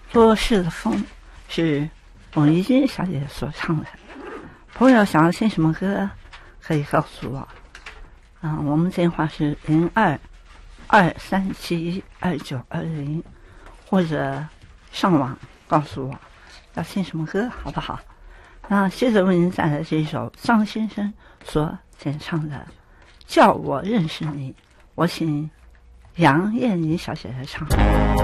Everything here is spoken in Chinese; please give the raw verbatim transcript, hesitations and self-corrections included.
落日的风是董一君小姐姐所唱的。朋友想要听什么歌，可以告诉我。啊，我们电话是零二二三七二九二零，或者上网告诉我要听什么歌，好不好？那接着为您带来这一首张先生所演唱的《叫我认识你》，我请杨燕妮小姐姐唱。